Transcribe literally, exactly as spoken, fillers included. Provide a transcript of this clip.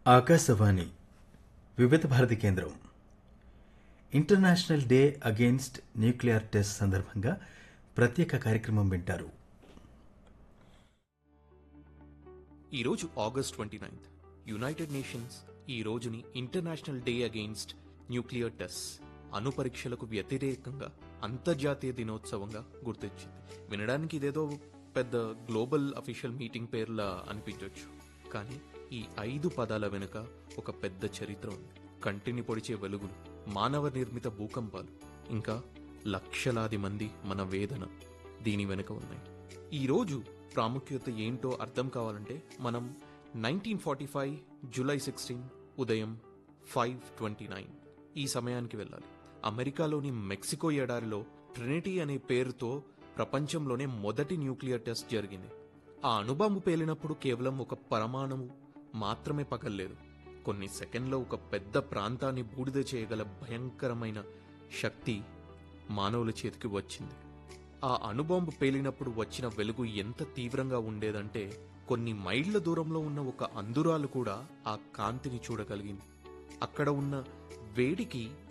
ఆకాశవాణి వివిధ భారతి కేంద్రం international day against nuclear test సందర్భంగా ప్రత్యేక కార్యక్రమం వింటారు. ఈరోజు August twenty ninth United nations ఈ రోజుని international day against nuclear test అణు పరీక్షలకు వ్యతిరేకంగా అంతర్జాతీయ దినోత్సవంగా గుర్తించింది. వినడానికి ఇదేదో పెద్ద గ్లోబల్ అఫీషియల్ మీటింగ్ పేర్లా అనిపించవచ్చు, కానీ ఈ ఐదు పదాల వెనుక ఒక పెద్ద చరిత్ర ఉంది. కంటిని పొడిచే వెలుగులు, మానవ నిర్మిత భూకంపాలు, ఇంకా లక్షలాది మంది మన వేదన దీని వెనుక ఉన్నాయి. ఈరోజు ప్రాముఖ్యత ఏంటో అర్థం కావాలంటే మనం nineteen forty five July sixteen ఉదయం ఫైవ్ ట్వంటీ నైన్ ఈ సమయానికి వెళ్ళాలి. అమెరికాలోని మెక్సికో ఎడారిలో ట్రినిటీ అనే పేరుతో ప్రపంచంలోనే మొదటి న్యూక్లియర్ టెస్ట్ జరిగింది. ఆ అణుబాంబు పేలినప్పుడు కేవలం ఒక పరమాణువు మాత్రమే పగల్లేదు, కొన్ని సెకండ్లో ఒక పెద్ద ప్రాంతాన్ని బూడిద చేయగల భయంకరమైన శక్తి మానవుల చేతికి వచ్చింది. ఆ అణుబాంబు పేలినప్పుడు వచ్చిన వెలుగు ఎంత తీవ్రంగా ఉండేదంటే కొన్ని మైళ్ళ దూరంలో ఉన్న ఒక అంధురాలు కూడా ఆ కాంతిని చూడగలిగింది. అక్కడ ఉన్న వేడికి